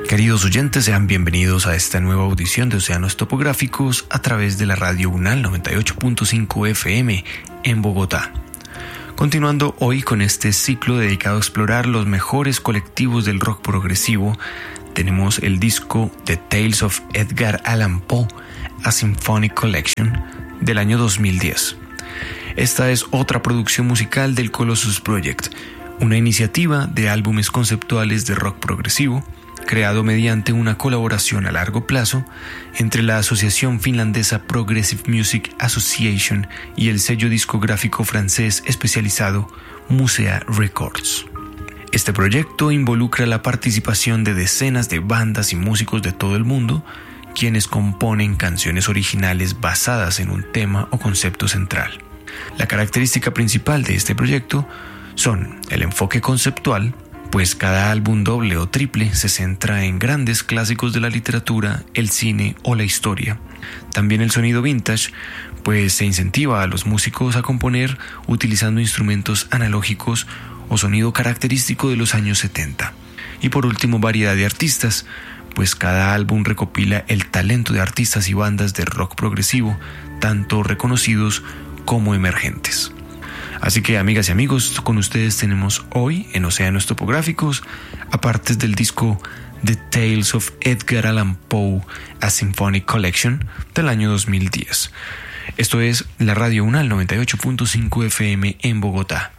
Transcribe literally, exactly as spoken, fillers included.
Queridos oyentes, sean bienvenidos a esta nueva audición de Océanos Topográficos a través de la radio UNAL noventa y ocho punto cinco F M en Bogotá. Continuando hoy con este ciclo dedicado a explorar los mejores colectivos del rock progresivo, tenemos el disco The Tales of Edgar Allan Poe, A Symphonic Collection, del año dos mil diez. Esta es otra producción musical del Colossus Project, una iniciativa de álbumes conceptuales de rock progresivo, creado mediante una colaboración a largo plazo entre la Asociación Finlandesa Progressive Music Association y el sello discográfico francés especializado Musea Records. Este proyecto involucra la participación de decenas de bandas y músicos de todo el mundo, quienes componen canciones originales basadas en un tema o concepto central. La característica principal de este proyecto son el enfoque conceptual, pues cada álbum doble o triple se centra en grandes clásicos de la literatura, el cine o la historia. También el sonido vintage, pues se incentiva a los músicos a componer utilizando instrumentos analógicos o sonido característico de los años setenta. Y por último, variedad de artistas, pues cada álbum recopila el talento de artistas y bandas de rock progresivo, tanto reconocidos como emergentes. Así que, amigas y amigos, con ustedes tenemos hoy en Océanos Topográficos, aparte del disco The Tales of Edgar Allan Poe, A Symphonic Collection del año dos mil diez. Esto es la radio UNAL noventa y ocho punto cinco F M en Bogotá.